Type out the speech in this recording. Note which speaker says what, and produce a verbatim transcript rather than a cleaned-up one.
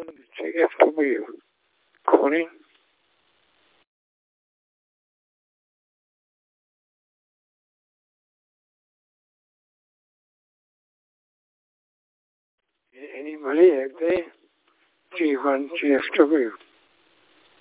Speaker 1: Take F W. Calling. Anybody out there? G one G F W.